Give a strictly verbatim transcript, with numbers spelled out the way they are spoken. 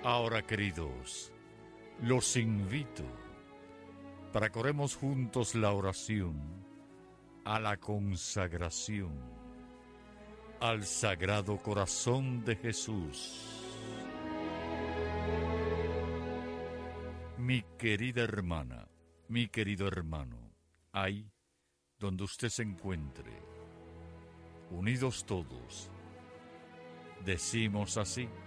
Ahora, queridos, los invito para que oremos juntos la oración a la consagración al Sagrado Corazón de Jesús. Mi querida hermana, mi querido hermano, ahí donde usted se encuentre, unidos todos, decimos así: